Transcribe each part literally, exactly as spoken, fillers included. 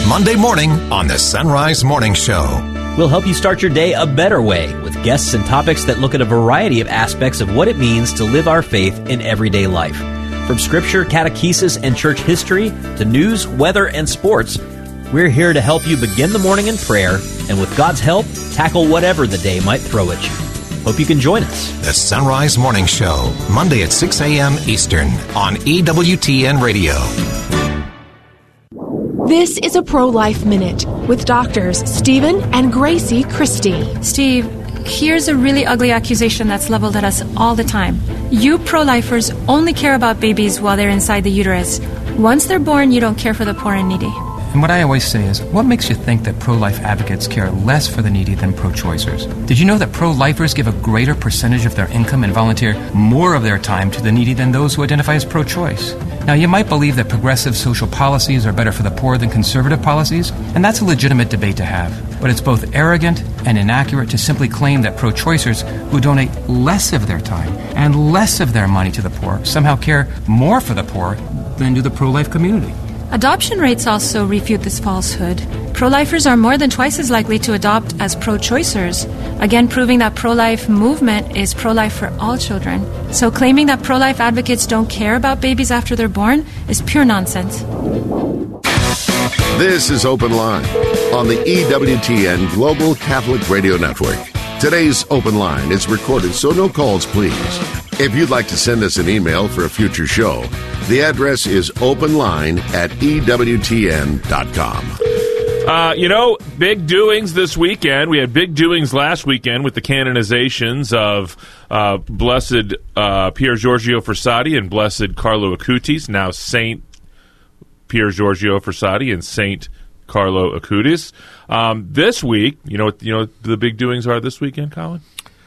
Monday morning on the Sunrise Morning Show. We'll help you start your day a better way with guests and topics that look at a variety of aspects of what it means to live our faith in everyday life. From scripture, catechesis, and church history to news, weather, and sports, we're here to help you begin the morning in prayer and with God's help, tackle whatever the day might throw at you. Hope you can join us. The Sunrise Morning Show, Monday at six a.m. Eastern on E W T N Radio. This is a Pro-Life Minute with doctors Stephen and Gracie Christie. Steve, here's a really ugly accusation that's leveled at us all the time. You pro-lifers only care about babies while they're inside the uterus. Once they're born, you don't care for the poor and needy. And what I always say is, what makes you think that pro-life advocates care less for the needy than pro-choicers? Did you know that pro-lifers give a greater percentage of their income and volunteer more of their time to the needy than those who identify as pro-choice? Now, you might believe that progressive social policies are better for the poor than conservative policies, and that's a legitimate debate to have. But it's both arrogant and inaccurate to simply claim that pro-choicers who donate less of their time and less of their money to the poor somehow care more for the poor than do the pro-life community. Adoption rates also refute this falsehood. Pro-lifers are more than twice as likely to adopt as pro-choicers, again proving that pro-life movement is pro-life for all children. So claiming that pro-life advocates don't care about babies after they're born is pure nonsense. This is Open Line on the E W T N Global Catholic Radio Network. Today's Open Line is recorded, so no calls, please. If you'd like to send us an email for a future show, the address is openline at E W T N dot com. Uh, you know, big doings this weekend. We had big doings last weekend with the canonizations of uh, Blessed uh, Pier Giorgio Frassati and Blessed Carlo Acutis, now Saint Pier Giorgio Frassati and Saint Carlo Acutis. Um, this week, you know what you know what the big doings are this weekend, Colin?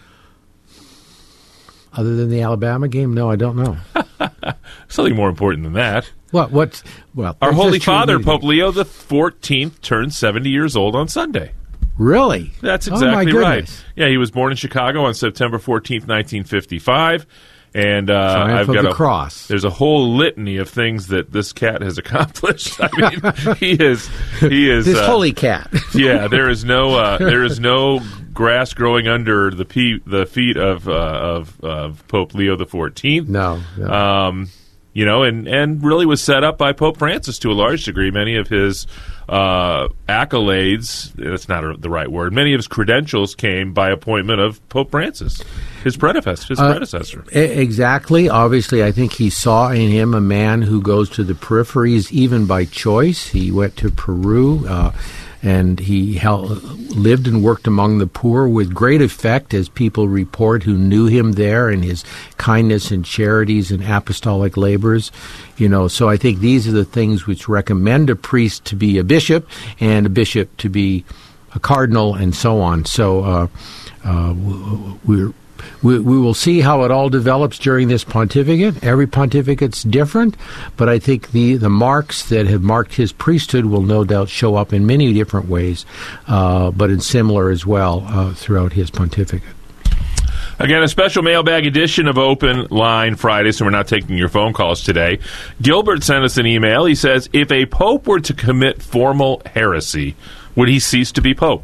Other than the Alabama game? No, I don't know. Something more important than that. What? What's well? Our Holy Father, Pope Leo the fourteenth, turned seventy years old on Sunday. Really? That's Oh, exactly my right. goodness. Yeah, he was born in Chicago on September fourteenth, nineteen fifty-five. And uh, Triumph I've of got the a cross. There's a whole litany of things that this cat has accomplished. I mean, he is he is This uh, holy cat. yeah, there is no uh, there is no grass growing under the pe- the feet of uh, of, of Pope Leo the fourteenth. No. no. Um, you know, and, and really was set up by Pope Francis to a large degree. Many of his uh, accolades, that's not a, the right word, many of his credentials came by appointment of Pope Francis, his predecessor. His Uh, predecessor. e- Exactly. Obviously, I think he saw in him a man who goes to the peripheries even by choice. He went to Peru, uh, and he held, lived and worked among the poor with great effect, as people report who knew him there, and his kindness and charities and apostolic labors. You know, so I think these are the things which recommend a priest to be a bishop and a bishop to be a cardinal, and so on. So uh, uh, we're We, we will see how it all develops during this pontificate. Every pontificate's different, but I think the, the marks that have marked his priesthood will no doubt show up in many different ways, uh, but in similar as well uh, throughout his pontificate. Again, a special mailbag edition of Open Line Friday, so we're not taking your phone calls today. Gilbert sent us an email. He says, if a pope were to commit formal heresy, would he cease to be pope?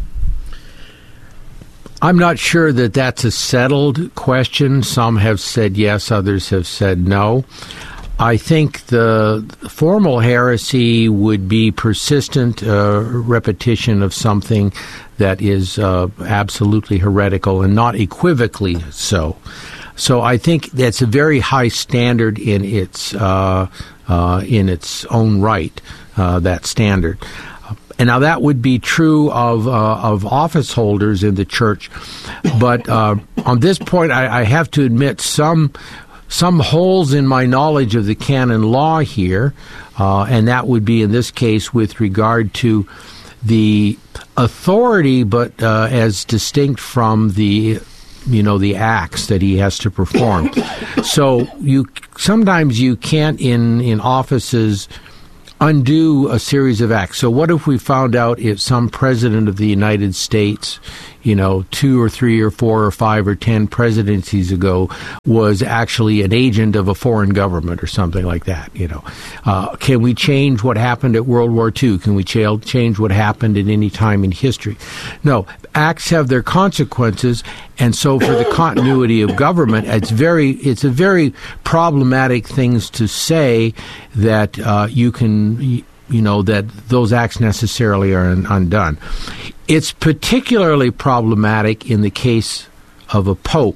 I'm not sure that that's a settled question. Some have said yes, others have said no. I think the formal heresy would be persistent uh, repetition of something that is uh, absolutely heretical and not equivocally so. So I think that's a very high standard in its uh, uh, in its own right, uh, that standard. And now that would be true of uh, of office holders in the church, but uh, on this point, I, I have to admit some some holes in my knowledge of the canon law here, uh, and that would be in this case with regard to the authority, but uh, as distinct from the you know the acts that he has to perform. So you sometimes you can't in in offices undo a series of acts. So what if we found out if some president of the United States, you know, two or three or four or five or ten presidencies ago was actually an agent of a foreign government or something like that, you know? Uh, can we change what happened at World War Two? Can we ch- change what happened at any time in history? No. Acts have their consequences, and so for the continuity of government, it's very, it's a very problematic things to say that uh, you can, you know, that those acts necessarily are un- undone. It's particularly problematic in the case of a pope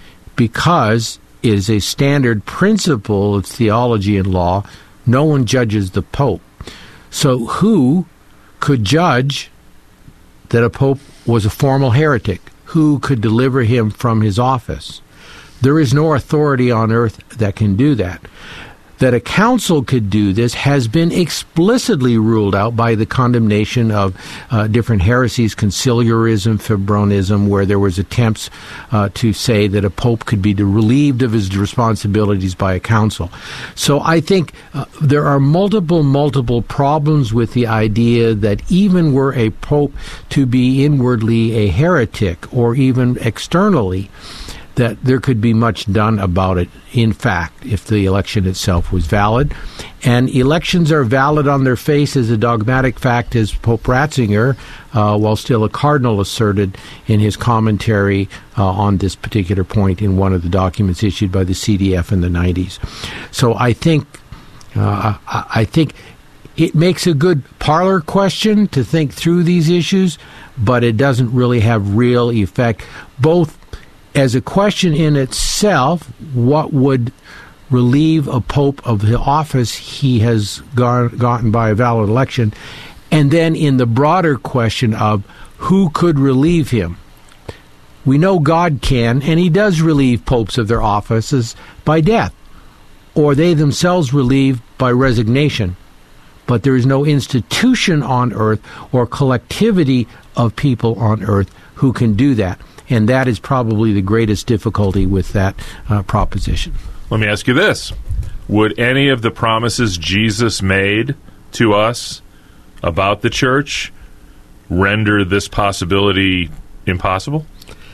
because it is a standard principle of theology and law. No one judges the pope. So who could judge that a pope was a formal heretic? Who could deliver him from his office? There is no authority on earth that can do that. That a council could do this has been explicitly ruled out by the condemnation of uh, different heresies, conciliarism, fibronism, where there was attempts uh, to say that a pope could be relieved of his responsibilities by a council. So I think uh, there are multiple, multiple problems with the idea that even were a pope to be inwardly a heretic or even externally, that there could be much done about it, in fact, if the election itself was valid. And elections are valid on their face as a dogmatic fact, as Pope Ratzinger, uh, while still a cardinal, asserted in his commentary uh, on this particular point in one of the documents issued by the C D F in the nineties. So I think, uh, I think it makes a good parlor question to think through these issues, but it doesn't really have real effect, both as a question in itself, what would relieve a pope of the office he has got, gotten by a valid election, and then in the broader question of who could relieve him. We know God can, and he does relieve popes of their offices by death, or they themselves relieve by resignation. But there is no institution on earth or collectivity of people on earth who can do that. And that is probably the greatest difficulty with that uh, proposition. Let me ask you this. Would any of the promises Jesus made to us about the church render this possibility impossible?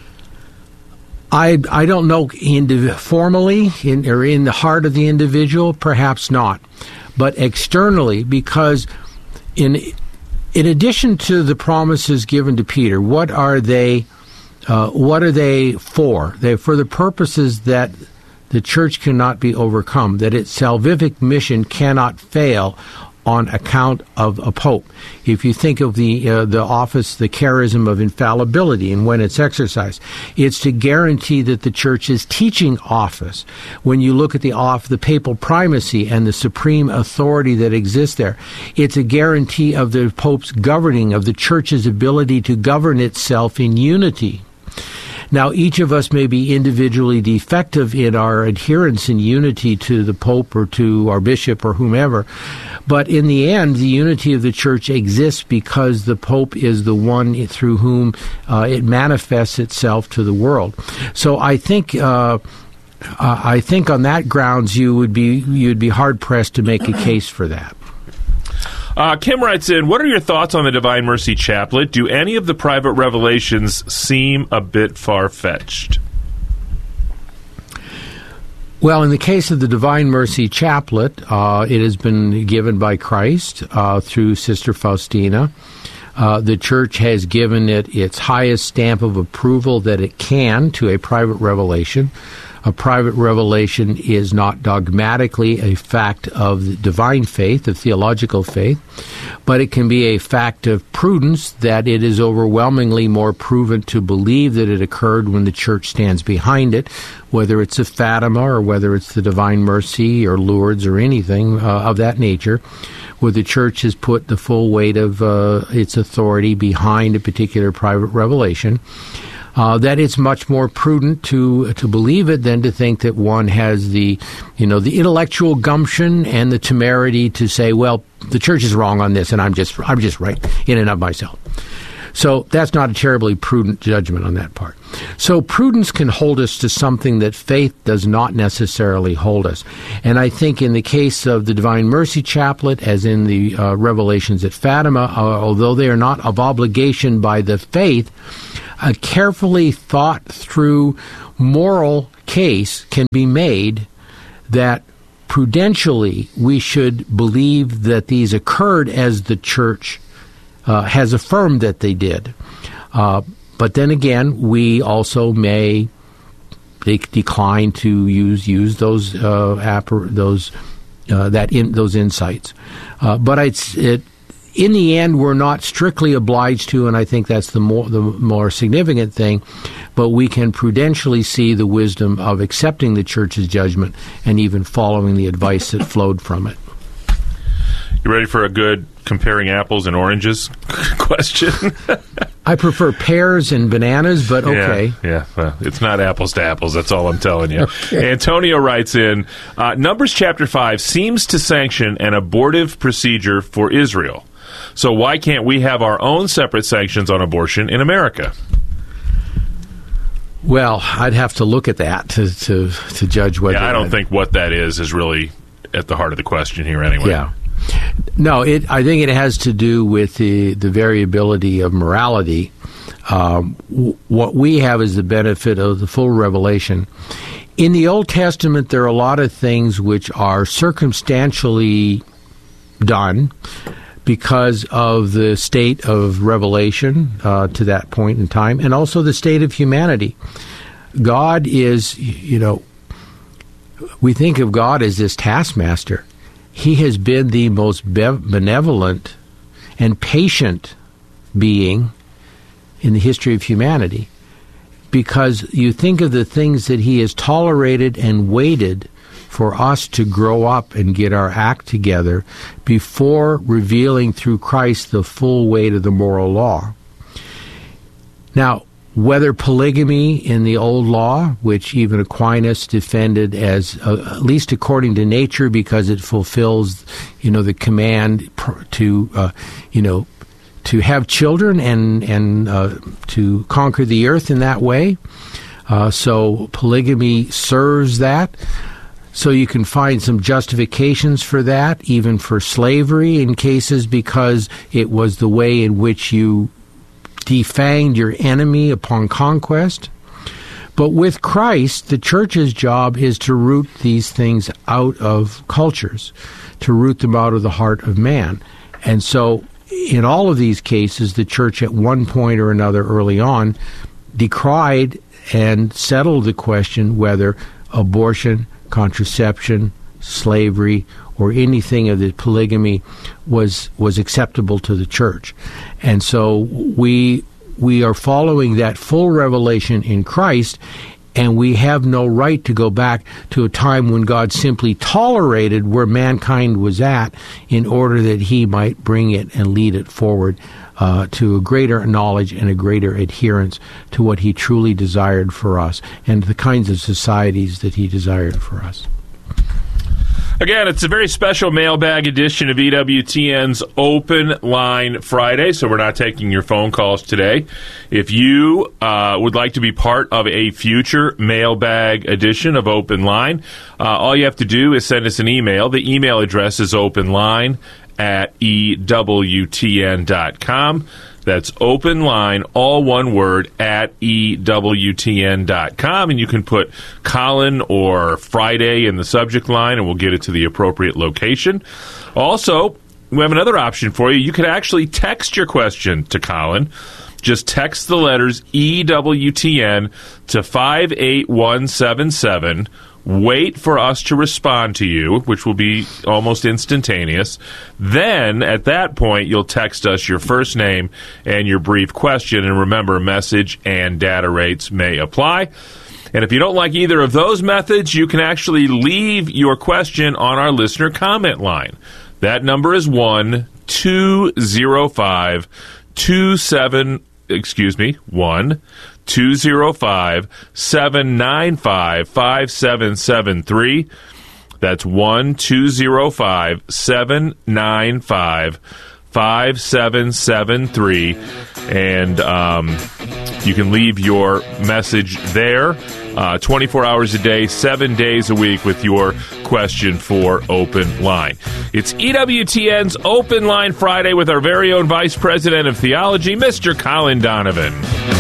I I don't know indiv- formally in, or in the heart of the individual, perhaps not. But externally, because in in addition to the promises given to Peter, what are they Uh, what are they for? They're for the purposes that the church cannot be overcome, that its salvific mission cannot fail on account of a pope. If you think of the uh, the office, the charism of infallibility, and when it's exercised, it's to guarantee that the church's teaching office, when you look at the off the papal primacy and the supreme authority that exists there, it's a guarantee of the pope's governing, of the church's ability to govern itself in unity. Now, each of us may be individually defective in our adherence in unity to the Pope or to our bishop or whomever, but in the end, the unity of the church exists because the Pope is the one through whom uh, it manifests itself to the world. So I think uh, I think on that grounds you would be you'd be hard pressed to make a case for that. Uh, Kim writes in, what are your thoughts on the Divine Mercy Chaplet? Do any of the private revelations seem a bit far-fetched? Well, in the case of the Divine Mercy Chaplet, uh, it has been given by Christ uh, through Sister Faustina. Uh, the Church has given it its highest stamp of approval that it can to a private revelation. A private revelation is not dogmatically a fact of the divine faith, of theological faith, but it can be a fact of prudence that it is overwhelmingly more proven to believe that it occurred when the Church stands behind it, whether it's a Fatima or whether it's the Divine Mercy or Lourdes or anything uh, of that nature, where the Church has put the full weight of uh, its authority behind a particular private revelation. Uh, that it's much more prudent to to believe it than to think that one has the, you know, the intellectual gumption and the temerity to say, well, the Church is wrong on this, and I'm just I'm just right in and of myself. So that's not a terribly prudent judgment on that part. So prudence can hold us to something that faith does not necessarily hold us. And I think in the case of the Divine Mercy Chaplet, as in the uh, revelations at Fatima, uh, although they are not of obligation by the faith, a carefully thought through moral case can be made that prudentially we should believe that these occurred as the Church uh, has affirmed that they did. Uh, but then again, we also may de- decline to use use those uh, appar- those uh, that in those insights. Uh, but it's it. In the end, we're not strictly obliged to, and I think that's the more the more significant thing, but we can prudentially see the wisdom of accepting the Church's judgment and even following the advice that flowed from it. You ready for a good comparing apples and oranges question? I prefer pears and bananas, but okay. Yeah, yeah. Well, it's not apples to apples, that's all I'm telling you. Okay. Antonio writes in, uh, Numbers chapter five seems to sanction an abortive procedure for Israel. So why can't we have our own separate sanctions on abortion in America? Well, I'd have to look at that to to, to judge whether... Yeah, I don't that, think what that is is really at the heart of the question here anyway. Yeah. No, it, I think it has to do with the, the variability of morality. Um, w- what we have is the benefit of the full revelation. In the Old Testament, there are a lot of things which are circumstantially done because of the state of revelation uh, to that point in time, and also the state of humanity. God is, you know, we think of God as this taskmaster. He has been the most benevolent and patient being in the history of humanity, because you think of the things that he has tolerated and waited for us to grow up and get our act together before revealing through Christ the full weight of the moral law. Now, whether polygamy in the old law, which even Aquinas defended as, uh, at least according to nature, because it fulfills, you know, the command to, uh, you know, to have children and and uh, to conquer the earth in that way. Uh, so polygamy serves that. So you can find some justifications for that, even for slavery in cases because it was the way in which you defanged your enemy upon conquest. But with Christ, the Church's job is to root these things out of cultures, to root them out of the heart of man. And so in all of these cases, the Church at one point or another early on decried and settled the question whether abortion, contraception, slavery, or anything of the polygamy was was acceptable to the Church. And so we we are following that full revelation in Christ, and we have no right to go back to a time when God simply tolerated where mankind was at in order that he might bring it and lead it forward uh, to a greater knowledge and a greater adherence to what he truly desired for us and the kinds of societies that he desired for us. Again, it's a very special mailbag edition of E W T N's Open Line Friday, so we're not taking your phone calls today. If you uh, would like to be part of a future mailbag edition of Open Line, uh, all you have to do is send us an email. The email address is openline at E W T N dot com. That's open line, all one word, at E W T N dot com. And you can put Colin or Friday in the subject line, and we'll get it to the appropriate location. Also, we have another option for you. You could actually text your question to Colin. Just text the letters E W T N to five eight one seven seven. Wait for us to respond to you, which will be almost instantaneous. Then, at that point, you'll text us your first name and your brief question. And remember, message and data rates may apply. And if you don't like either of those methods, you can actually leave your question on our listener comment line. That number is one two zero five two seven, excuse me, one two zero five seven nine five five seven seven three. That's one two zero five seven nine five five seven seven three. and um, you can leave your message there uh, twenty-four hours a day, seven days a week with your question for Open Line. It's E W T N's Open Line Friday with our very own Vice President of Theology, Mister Colin Donovan.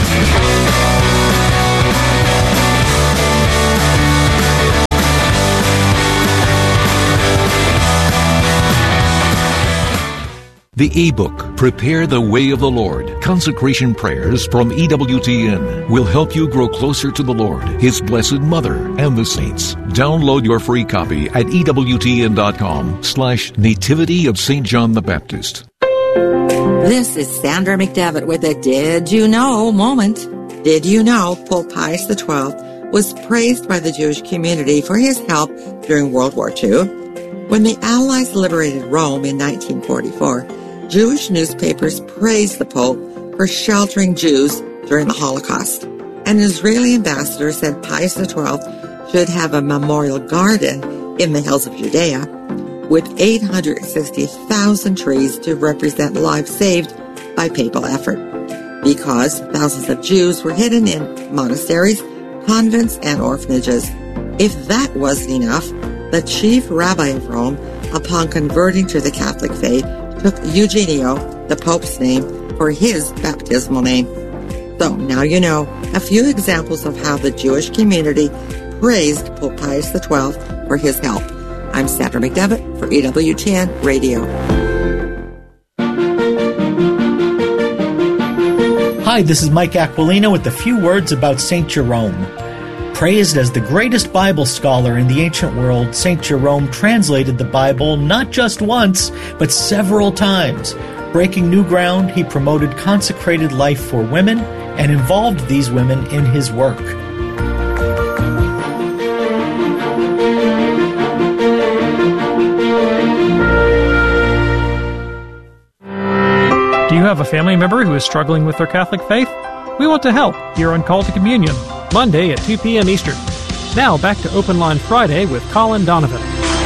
The ebook, Prepare the Way of the Lord, Consecration Prayers from E W T N, will help you grow closer to the Lord, His Blessed Mother, and the saints. Download your free copy at ewtn.com slash Nativity of Saint John the Baptist. This is Sandra McDevitt with a Did You Know moment. Did you know Pope Pius the twelfth was praised by the Jewish community for his help during World War Two? When the Allies liberated Rome in nineteen forty-four, Jewish newspapers praised the Pope for sheltering Jews during the Holocaust. An Israeli ambassador said Pius the twelfth should have a memorial garden in the hills of Judea with eight hundred sixty thousand trees to represent lives saved by papal effort, because thousands of Jews were hidden in monasteries, convents, and orphanages. If that wasn't enough, the chief rabbi of Rome, upon converting to the Catholic faith, took Eugenio, the Pope's name, for his baptismal name. So now you know a few examples of how the Jewish community praised Pope Pius the twelfth for his help. I'm Sandra McDevitt for E W T N Radio. Hi, this is Mike Aquilino with a few words about Saint Jerome. Praised as the greatest Bible scholar in the ancient world, Saint Jerome translated the Bible not just once, but several times. Breaking new ground, he promoted consecrated life for women and involved these women in his work. Do you have a family member who is struggling with their Catholic faith? We want to help here on Call to Communion, Monday at two p.m. Eastern. Now back to Open Line Friday with Colin Donovan.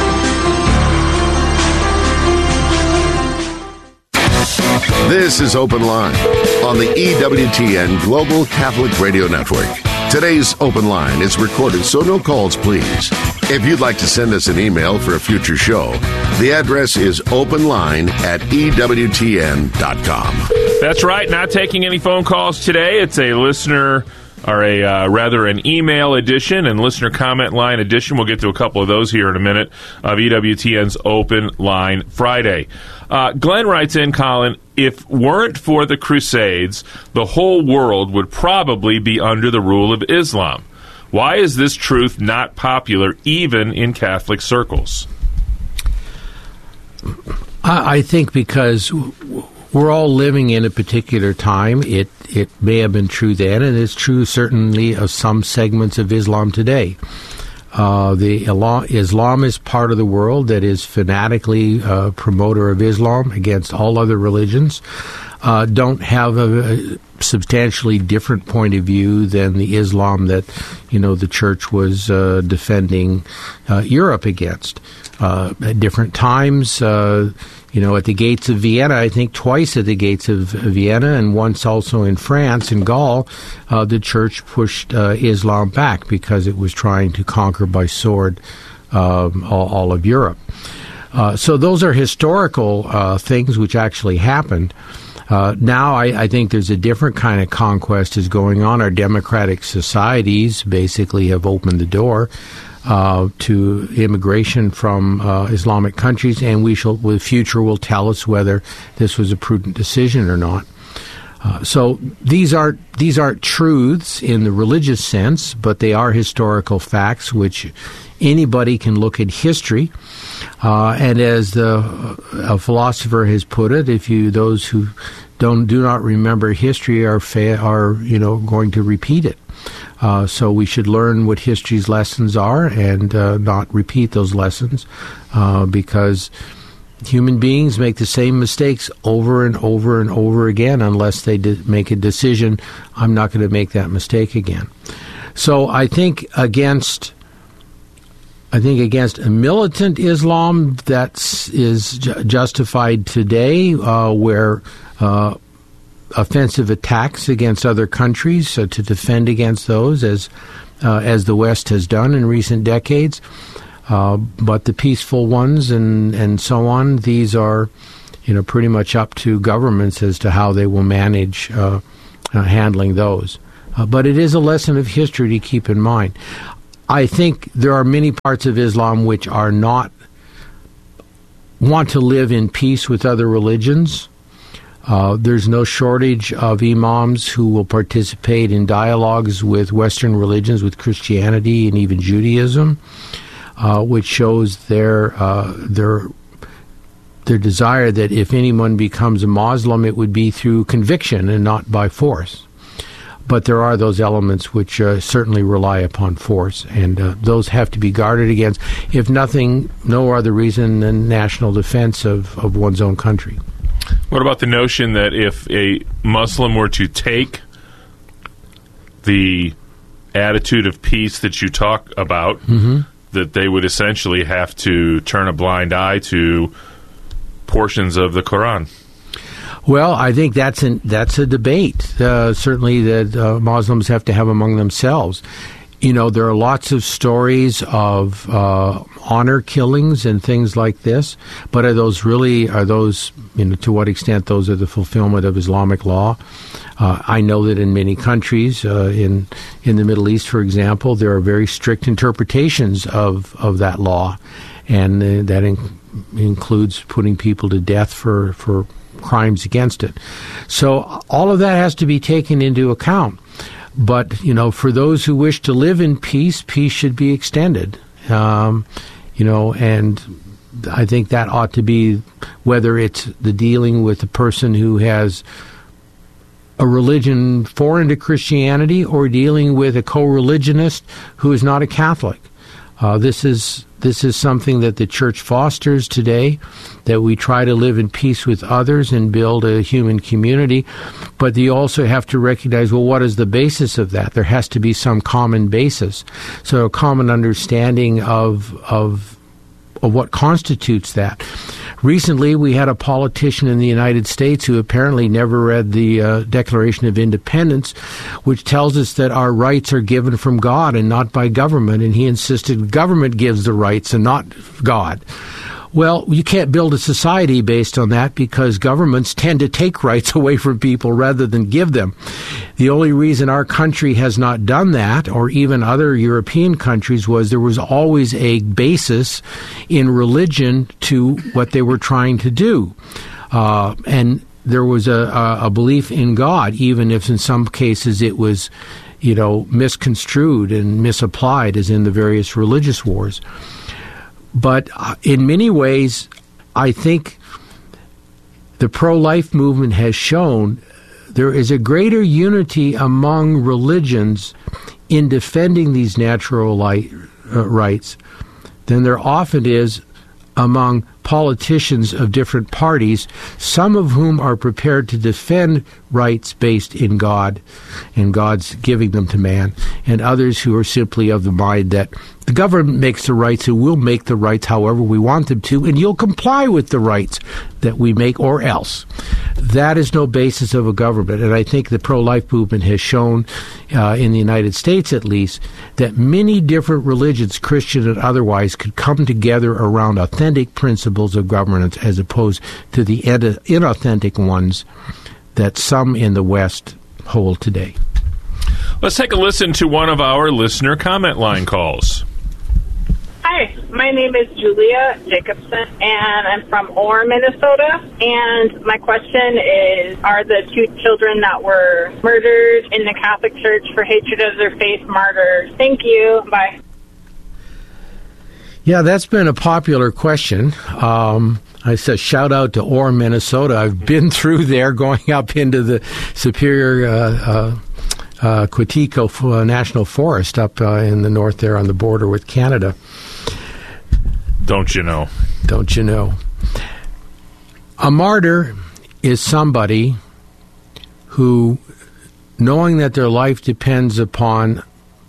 This is Open Line on the E W T N Global Catholic Radio Network. Today's Open Line is recorded, so no calls, please. If you'd like to send us an email for a future show, the address is openline at E W T N dot com. That's right, not taking any phone calls today. It's a listener, or a uh, rather an email edition and listener comment line edition. We'll get to a couple of those here in a minute of E W T N's Open Line Friday. Uh, Glenn writes in, Colin, if weren't for the Crusades, the whole world would probably be under the rule of Islam. Why is this truth not popular even in Catholic circles? I think because we're all living in a particular time. It it may have been true then, and it's true certainly of some segments of Islam today. Uh, the Islam is part of the world that is fanatically uh, promoter of Islam against all other religions. Uh, don't have a, a substantially different point of view than the Islam that, you know, the church was uh, defending uh, Europe against. Uh, at different times, uh, you know, at the gates of Vienna, I think twice at the gates of Vienna, and once also in France, in Gaul, uh, the church pushed uh, Islam back because it was trying to conquer by sword um, all, all of Europe. Uh, so those are historical uh, things which actually happened. Uh, now I, I think there's a different kind of conquest is going on. Our democratic societies basically have opened the door uh, to immigration from uh, Islamic countries, and we shall, the future will tell us whether this was a prudent decision or not. Uh, so these are these aren't truths in the religious sense, but they are historical facts which anybody can look at history. Uh, and as the a philosopher has put it, if you those who don't do not remember history are fa- are you know going to repeat it. Uh, so we should learn what history's lessons are and uh, not repeat those lessons, uh, because human beings make the same mistakes over and over and over again unless they de- make a decision, I'm not going to make that mistake again. So I think against I think against a militant Islam that is ju- justified today, uh, where uh, offensive attacks against other countries uh, to defend against those, as uh, as the West has done in recent decades. Uh, but the peaceful ones and, and so on, these are, you know, pretty much up to governments as to how they will manage uh, uh, handling those. Uh, but it is a lesson of history to keep in mind. I think there are many parts of Islam which are not, want to live in peace with other religions. Uh, there's no shortage of imams who will participate in dialogues with Western religions, with Christianity and even Judaism. Uh, which shows their uh, their their desire that if anyone becomes a Muslim, it would be through conviction and not by force. But there are those elements which uh, certainly rely upon force, and uh, those have to be guarded against, if nothing, no other reason than national defense of, of one's own country. What about the notion that if a Muslim were to take the attitude of peace that you talk about, mm-hmm. that they would essentially have to turn a blind eye to portions of the Quran? Well, I think that's an, that's a debate, uh, certainly that uh, Muslims have to have among themselves. You know, there are lots of stories of uh, honor killings and things like this, but are those really, are those, you know, to what extent those are the fulfillment of Islamic law? Uh, I know that in many countries, uh, in in the Middle East, for example, there are very strict interpretations of, of that law, and uh, that in, includes putting people to death for, for crimes against it. So all of that has to be taken into account. But, you know, for those who wish to live in peace, peace should be extended. Um, you know, and I think that ought to be, whether it's the dealing with a person who has a religion foreign to Christianity or dealing with a co-religionist who is not a Catholic. Uh, this is this is something that the church fosters today, that we try to live in peace with others and build a human community. But you also have to recognize, well, what is the basis of that? There has to be some common basis. So a common understanding of of of what constitutes that. Recently, we had a politician in the United States who apparently never read the uh, Declaration of Independence, which tells us that our rights are given from God and not by government, and he insisted government gives the rights and not God. Well, you can't build a society based on that, because governments tend to take rights away from people rather than give them. The only reason our country has not done that, or even other European countries, was there was always a basis in religion to what they were trying to do. Uh, and there was a, a belief in God, even if in some cases it was, you know, misconstrued and misapplied, as in the various religious wars. But in many ways, I think the pro-life movement has shown there is a greater unity among religions in defending these natural light, uh, rights than there often is among politicians of different parties, some of whom are prepared to defend rights based in God and God's giving them to man, and others who are simply of the mind that the government makes the rights and we'll make the rights however we want them to, and you'll comply with the rights that we make or else. That is no basis of a government. And I think the pro-life movement has shown, uh, in the United States at least, that many different religions, Christian and otherwise, could come together around authentic principles of governance as opposed to the inauthentic ones that some in the West hold today. Let's take a listen to one of our listener comment line calls. Hi, my name is Julia Jacobson, and I'm from Orr, Minnesota. And my question is, are the two children that were murdered in the Catholic Church for hatred of their faith martyrs? Thank you. Bye. Yeah, that's been a popular question. Um, I said shout out to Orr, Minnesota. I've been through there, going up into the Superior uh, uh, uh, Quetico National Forest up uh, in the north there on the border with Canada. Don't you know? Don't you know? A martyr is somebody who, knowing that their life depends upon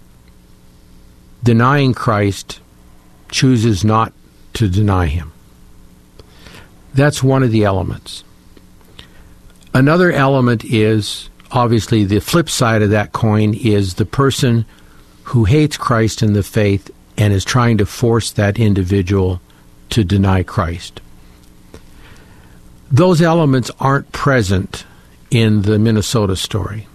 denying Christ, chooses not to deny him. That's one of the elements. Another element is, obviously, the flip side of that coin is the person who hates Christ and the faith and is trying to force that individual to deny Christ. Those elements aren't present in the Minnesota story.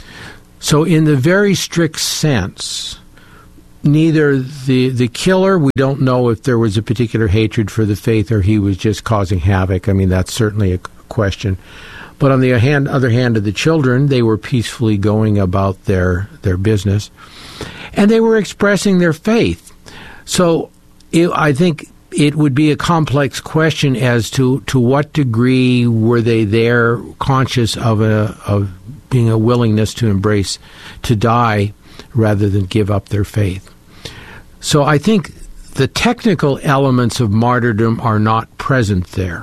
So in the very strict sense, neither the the killer, we don't know if there was a particular hatred for the faith or he was just causing havoc. I mean, that's certainly a question. But on the hand, other hand of the children, they were peacefully going about their, their business. And they were expressing their faith. So it, I think it would be a complex question as to, to what degree were they there conscious of a of being a willingness to embrace, to die, rather than give up their faith. So I think the technical elements of martyrdom are not present there.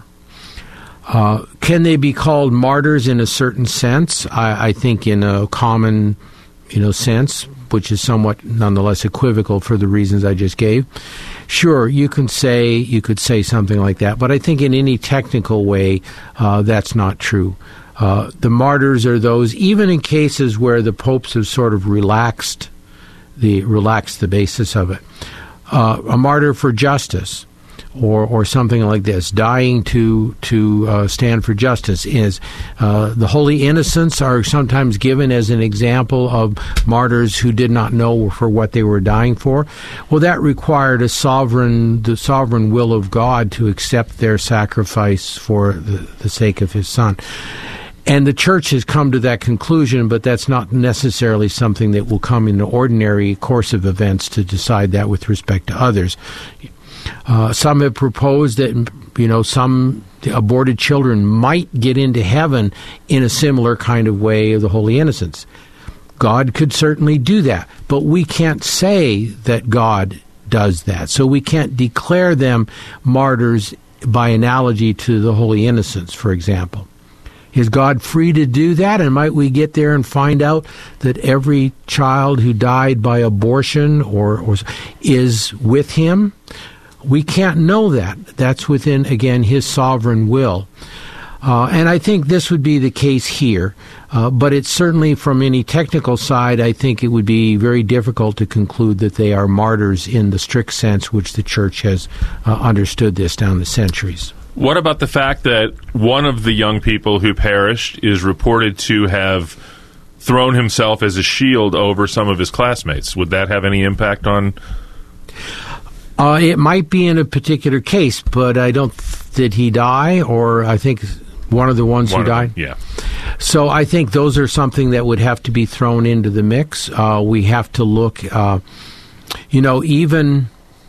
Uh, can they be called martyrs in a certain sense? I, I think in a common, you know, sense, which is somewhat nonetheless equivocal for the reasons I just gave. Sure, you can say you could say something like that, but I think in any technical way, uh, that's not true. Uh, the martyrs are those, even in cases where the popes have sort of relaxed the relaxed the basis of it. Uh, a martyr for justice, or or something like this, dying to to uh, stand for justice, is uh, the holy innocents are sometimes given as an example of martyrs who did not know for what they were dying for. Well, that required a sovereign, the sovereign will of God to accept their sacrifice for the, the sake of His Son. And the church has come to that conclusion, but that's not necessarily something that will come in the ordinary course of events to decide that with respect to others. Uh, some have proposed that, you know, some aborted children might get into heaven in a similar kind of way of the holy innocents. God could certainly do that, but we can't say that God does that. So we can't declare them martyrs by analogy to the holy innocents, for example. Is God free to do that? And might we get there and find out that every child who died by abortion or, or is with Him? We can't know that. That's within, again, His sovereign will. Uh, and I think this would be the case here. Uh, but it's certainly, from any technical side, I think it would be very difficult to conclude that they are martyrs in the strict sense which the Church has uh, understood this down the centuries. What about the fact that one of the young people who perished is reported to have thrown himself as a shield over some of his classmates? Would that have any impact on... Uh, it might be in a particular case, but I don't... Did he die? Or I think one of the ones one who died? Them, yeah. So I think those are something that would have to be thrown into the mix. Uh, we have to look... Uh, you know, even...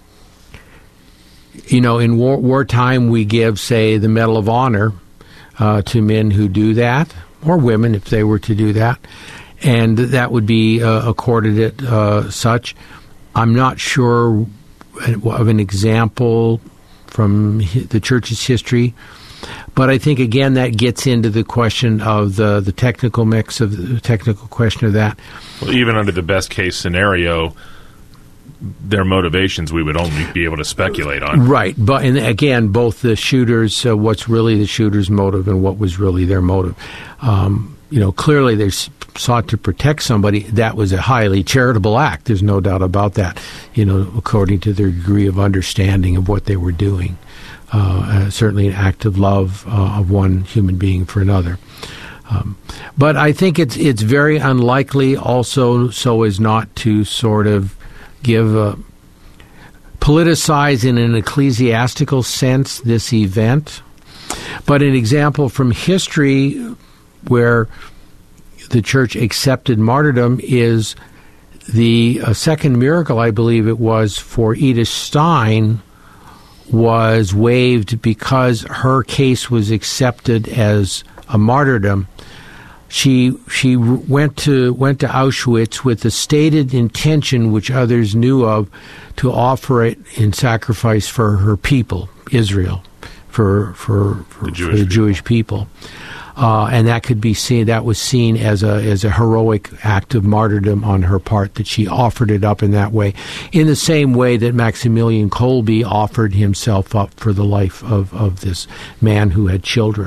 You know, in war, wartime, we give, say, the Medal of Honor uh, to men who do that, or women if they were to do that, and that would be uh, accorded it uh, such. I'm not sure of an example from the Church's history, but I think, again, that gets into the question of the, the technical mix, of the technical question of that. Well, even under the best-case scenario, their motivations we would only be able to speculate on. Right. But and again, both the shooters, uh, what's really the shooter's motive and what was really their motive. Um, you know, clearly they sought to protect somebody. That was a highly charitable act. There's no doubt about that, you know, according to their degree of understanding of what they were doing. Uh, uh, certainly an act of love uh, of one human being for another. Um, but I think it's it's very unlikely also so as not to sort of give a, politicize in an ecclesiastical sense this event. But an example from history where the Church accepted martyrdom is the uh, second miracle, I believe it was, for Edith Stein was waived because her case was accepted as a martyrdom. She she went to went to Auschwitz with the stated intention, which others knew of, to offer it in sacrifice for her people, Israel, for for, for, the, Jewish for the Jewish people, uh, and that could be seen. That was seen as a as a heroic act of martyrdom on her part, that she offered it up in that way, in the same way that Maximilian Kolbe offered himself up for the life of of this man who had children,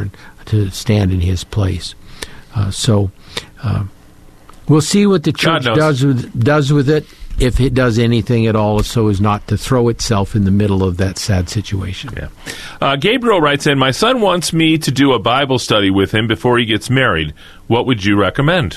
to stand in his place. Uh, so uh, we'll see what the church does with, does with it, if it does anything at all, so as not to throw itself in the middle of that sad situation. Yeah. Uh, Gabriel writes in, my son wants me to do a Bible study with him before he gets married. What would you recommend?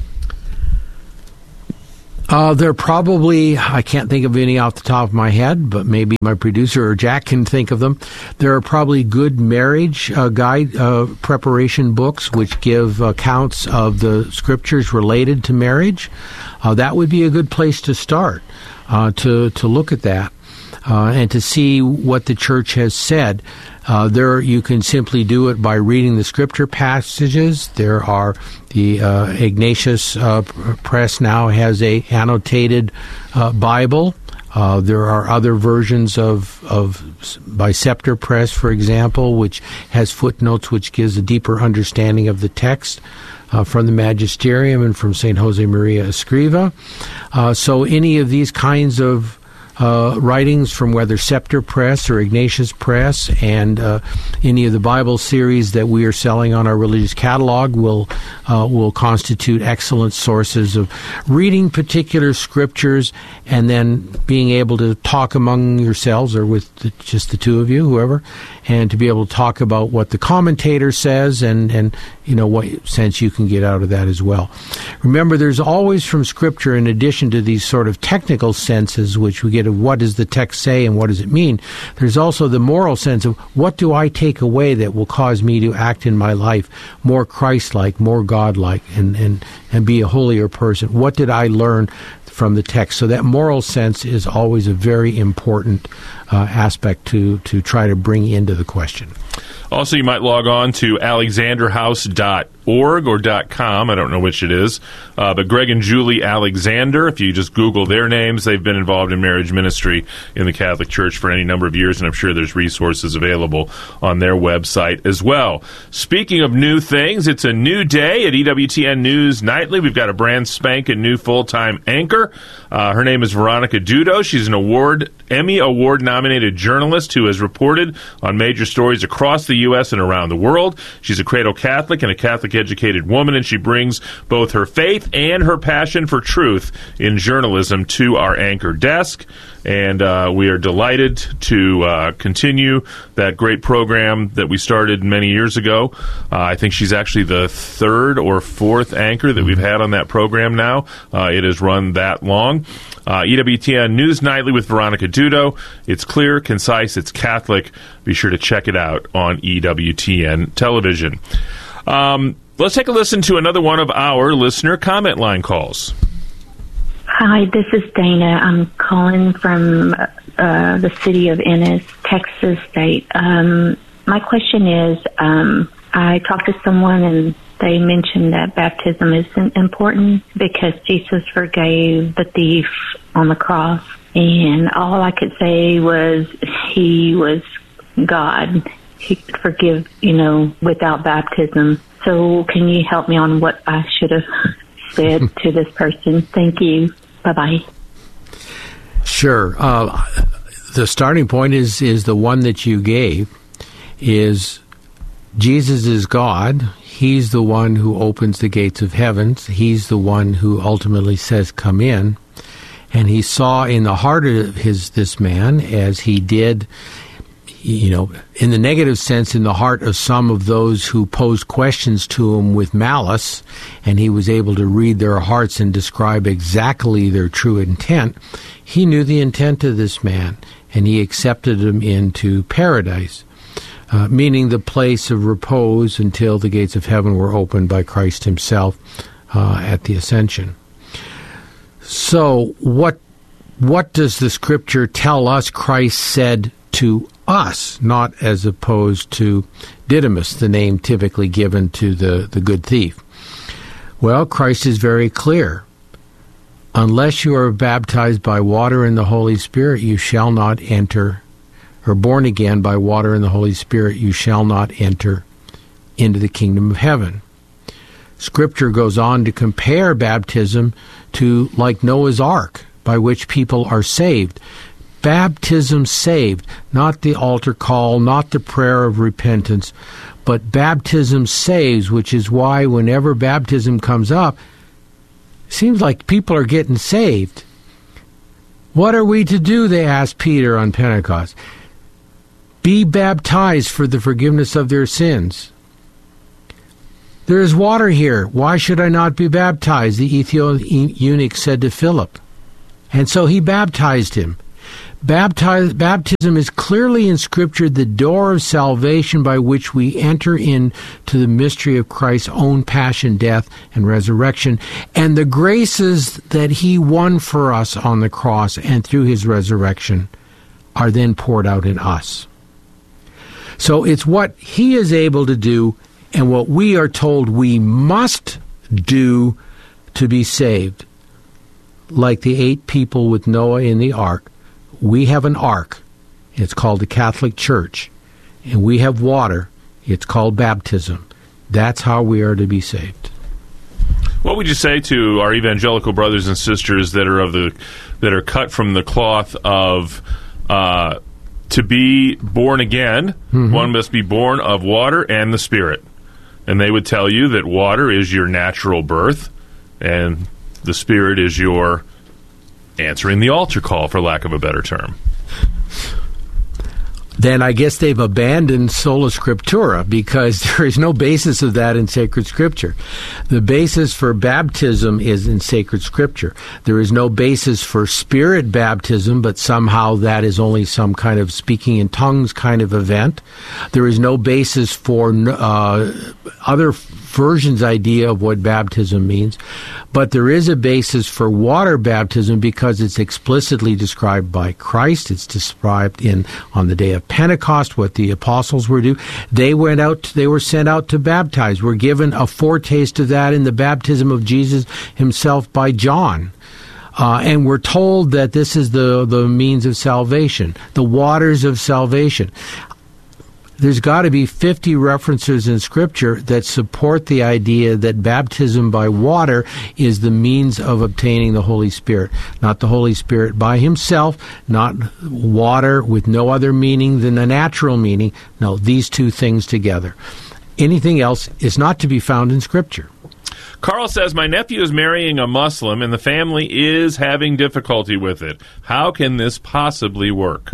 Uh, there are probably, I can't think of any off the top of my head, but maybe my producer or Jack can think of them. There are probably good marriage uh, guide uh, preparation books which give accounts of the scriptures related to marriage. Uh, that would be a good place to start, uh, to, to look at that uh, and to see what the church has said. Uh, there, you can simply do it by reading the scripture passages. There are the uh, Ignatius uh, Press now has a annotated uh, Bible. Uh, there are other versions of of by Scepter Press, for example, which has footnotes, which gives a deeper understanding of the text. Uh, from the Magisterium and from Saint Jose Maria Escriva. Uh, so any of these kinds of Uh, writings from whether Scepter Press or Ignatius Press and uh, any of the Bible series that we are selling on our religious catalog will uh, will constitute excellent sources of reading particular scriptures and then being able to talk among yourselves or with the, just the two of you, whoever, and to be able to talk about what the commentator says and, and you know, what sense you can get out of that as well. Remember, there's always from Scripture, in addition to these sort of technical senses, which we get of what does the text say and what does it mean, there's also the moral sense of what do I take away that will cause me to act in my life more Christ-like, more God-like, and, and, and be a holier person. What did I learn from the text? So that moral sense is always a very important uh, aspect to, to try to bring into the question. Also, you might log on to alexander house dot org or .com. I don't know which it is. Uh, but Greg and Julie Alexander, if you just Google their names, they've been involved in marriage ministry in the Catholic Church for any number of years, and I'm sure there's resources available on their website as well. Speaking of new things, it's a new day at E W T N News Nightly. We've got a brand spanking new full-time anchor. Uh, her name is Veronica Dudo. She's an award Emmy Award-nominated journalist who has reported on major stories across the U S and around the world. She's a cradle Catholic and a Catholic-educated woman, and she brings both her faith and her passion for truth in journalism to our anchor desk. And uh, we are delighted to uh, continue that great program that we started many years ago. Uh, I think she's actually the third or fourth anchor that we've had on that program now. Uh, it has run that long. Uh, E W T N News Nightly with Veronica Dudo. It's clear, concise, it's Catholic. Be sure to check it out on E W T N television. Um, let's take a listen to another one of our listener comment line calls. Hi, this is Dana. I'm calling from uh, the city of Ennis, Texas State. Um, my question is, um, I talked to someone and they mentioned that baptism isn't important because Jesus forgave the thief on the cross. And all I could say was he was God. He could forgive, you know, without baptism. So can you help me on what I should have said to this person? Thank you. Bye-bye. Sure. Uh, the starting point is, is the one that you gave, is Jesus is God. He's the one who opens the gates of heaven. He's the one who ultimately says, come in. And he saw in the heart of his this man, as he did, you know, in the negative sense, in the heart of some of those who posed questions to him with malice, and he was able to read their hearts and describe exactly their true intent. He knew the intent of this man, and he accepted him into paradise, uh, meaning the place of repose until the gates of heaven were opened by Christ himself uh, at the ascension. So what what does the Scripture tell us Christ said to us, not as opposed to Didymus, the name typically given to the, the good thief? Well, Christ is very clear. Unless you are baptized by water and the Holy Spirit, you shall not enter, or born again by water and the Holy Spirit, you shall not enter into the kingdom of heaven. Scripture goes on to compare baptism to like Noah's Ark, by which people are saved. baptism saved, not the altar call, not the prayer of repentance, but baptism saves, which is why whenever baptism comes up, it seems like people are getting saved. What are we to do, they asked Peter on Pentecost. Be baptized for the forgiveness of their sins. There is water here. Why should I not be baptized? The Ethiopian eunuch said to Philip. And so he baptized him. Baptize, baptism is clearly in Scripture the door of salvation by which we enter into the mystery of Christ's own passion, death, and resurrection, and the graces that he won for us on the cross and through his resurrection are then poured out in us. So it's what he is able to do and what we are told we must do to be saved. Like the eight people with Noah in the ark, we have an ark. It's called the Catholic Church. And we have water. It's called baptism. That's how we are to be saved. What would you say to our evangelical brothers and sisters that are of the that are cut from the cloth of uh, to be born again? Mm-hmm. One must be born of water and the Spirit. And they would tell you that water is your natural birth, and the Spirit is your answering the altar call, for lack of a better term. Then I guess they've abandoned sola scriptura, because there is no basis of that in sacred Scripture. The basis for baptism is in sacred Scripture. There is no basis for Spirit baptism, but somehow that is only some kind of speaking in tongues kind of event. There is no basis for uh, other versions' idea of what baptism means, but there is a basis for water baptism because it's explicitly described by Christ. It's described in on the day of Pentecost what the apostles were doing. They went out. They were sent out to baptize. We're given a foretaste of that in the baptism of Jesus himself by John. Uh, and we're told that this is the, the means of salvation, the waters of salvation. There's got to be fifty references in Scripture that support the idea that baptism by water is the means of obtaining the Holy Spirit. Not the Holy Spirit by himself, not water with no other meaning than a natural meaning. No, these two things together. Anything else is not to be found in Scripture. Carl says, my nephew is marrying a Muslim and the family is having difficulty with it. How can this possibly work?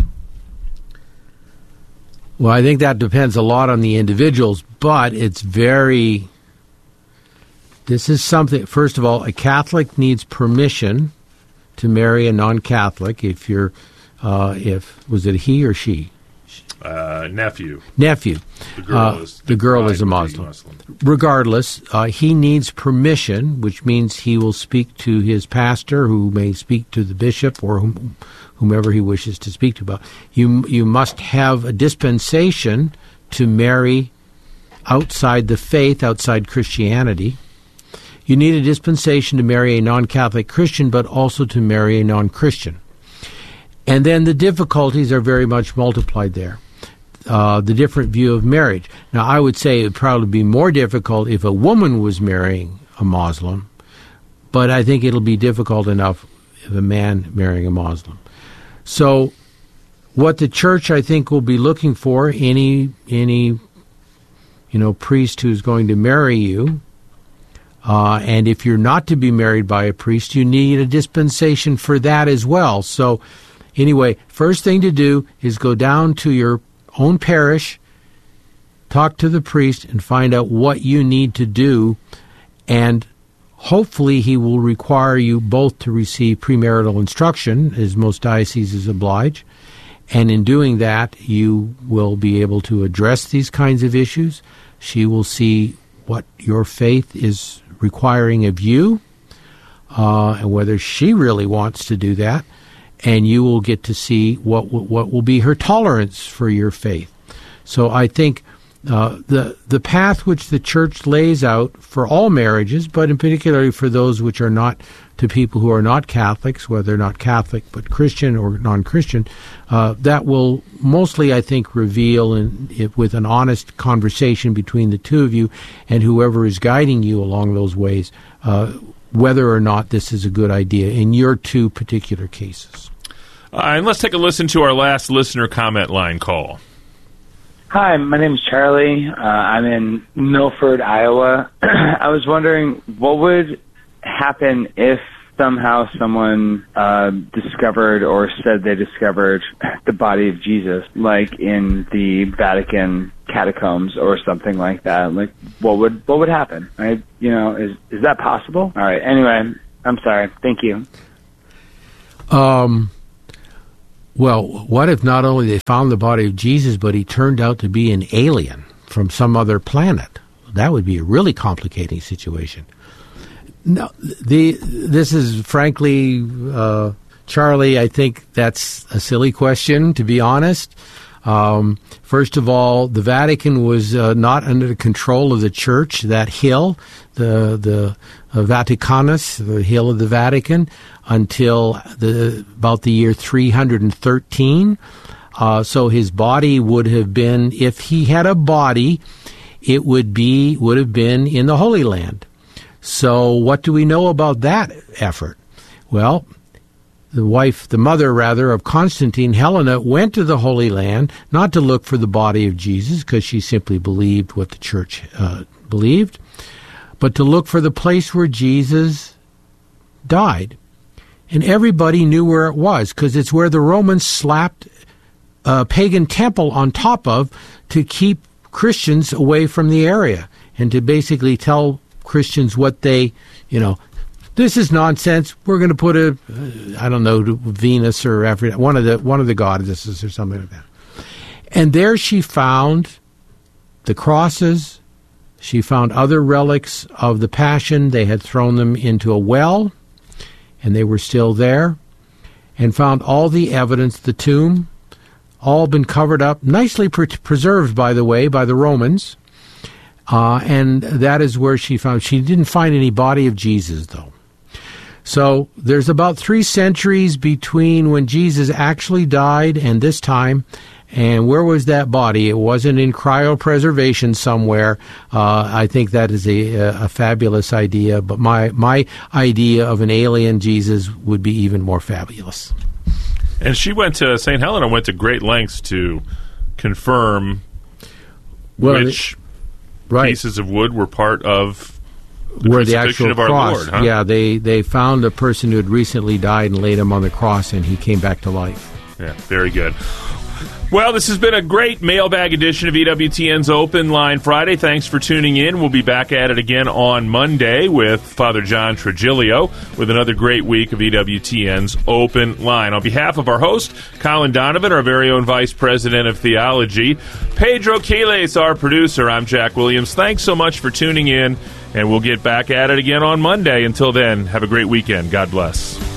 Well, I think that depends a lot on the individuals, but it's very, this is something, first of all, a Catholic needs permission to marry a non-Catholic if you're, uh, if, was it he or she? Uh, nephew. Nephew. The girl uh, is, the girl is a Muslim. Muslim. Regardless, uh, he needs permission, which means he will speak to his pastor, who may speak to the bishop or whom, whomever he wishes to speak to about. You you must have a dispensation to marry outside the faith, outside Christianity. You need a dispensation to marry a non-Catholic Christian, but also to marry a non-Christian. And then the difficulties are very much multiplied there. Uh, the different view of marriage. Now, I would say it would probably be more difficult if a woman was marrying a Muslim, but I think it'll be difficult enough if a man marrying a Muslim. So what the church, I think, will be looking for, any, any you know, priest who's going to marry you, uh, and if you're not to be married by a priest, you need a dispensation for that as well. So anyway, first thing to do is go down to your own parish, talk to the priest, and find out what you need to do, and hopefully he will require you both to receive premarital instruction, as most dioceses oblige, and in doing that, you will be able to address these kinds of issues. She will see what your faith is requiring of you, uh, and whether she really wants to do that, and you will get to see what what will be her tolerance for your faith. So I think uh, the the path which the Church lays out for all marriages, but in particular for those which are not to people who are not Catholics, whether not Catholic but Christian or non-Christian, uh, that will mostly, I think, reveal in, if, with an honest conversation between the two of you and whoever is guiding you along those ways, uh, whether or not this is a good idea in your two particular cases. Uh, and let's take a listen to our last listener comment line call. Hi, my name is Charlie. Uh, I'm in Milford, Iowa. I was wondering what would happen if somehow someone uh, discovered or said they discovered the body of Jesus, like in the Vatican catacombs or something like that. Like, what would what would happen? I, you know, is is that possible? All right. Anyway, I'm sorry. Thank you. Um. Well, what if not only they found the body of Jesus, but he turned out to be an alien from some other planet? That would be a really complicating situation. No, the this is frankly, uh, Charlie, I think that's a silly question, to be honest. Um, first of all, the Vatican was uh, not under the control of the Church. That hill, the the uh, Vaticanus, the hill of the Vatican, until the about the year three hundred thirteen. Uh, so his body would have been, if he had a body, it would be would have been in the Holy Land. So what do we know about that effort? Well, the wife, the mother, rather, of Constantine, Helena, went to the Holy Land, not to look for the body of Jesus, because she simply believed what the Church uh, believed, but to look for the place where Jesus died. And everybody knew where it was, because it's where the Romans slapped a pagan temple on top of to keep Christians away from the area, and to basically tell Christians what they, you know, this is nonsense. We're going to put a, uh, I don't know, Venus or Aphrodite, one of the one of the goddesses or something like that. And there she found the crosses. She found other relics of the Passion. They had thrown them into a well, and they were still there. And found all the evidence, the tomb, all been covered up, nicely pre- preserved, by the way, by the Romans. Uh, and that is where she found, she didn't find any body of Jesus, though. So there's about three centuries between when Jesus actually died and this time. And where was that body? It wasn't in cryopreservation somewhere. Uh, I think that is a, a fabulous idea. But my, my idea of an alien Jesus would be even more fabulous. And she went to, Saint Helena went to great lengths to confirm well, which right. pieces of wood were part of the where the crucifixion actual of our cross. Lord. Huh? Yeah, they, they found a person who had recently died and laid him on the cross, and he came back to life. Yeah, very good. Well, this has been a great mailbag edition of E W T N's Open Line Friday. Thanks for tuning in. We'll be back at it again on Monday with Father John Trigilio with another great week of E W T N's Open Line. On behalf of our host, Colin Donovan, our very own Vice President of Theology, Pedro Quiles, our producer, I'm Jack Williams. Thanks so much for tuning in, and we'll get back at it again on Monday. Until then, have a great weekend. God bless.